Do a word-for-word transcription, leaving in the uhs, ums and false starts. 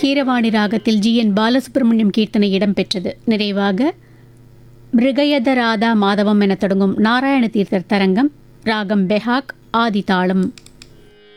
கீரவாணி ராகத்தில் G N Balasubramaniam கீர்த்தனை இடம்பெற்றது. நிறைவாக மிருகயத ராதா மாதவம் என தொடங்கும் நாராயண தீர்த்தர் தரங்கம் ராகம் பெஹாக் ஆதி தாளம்.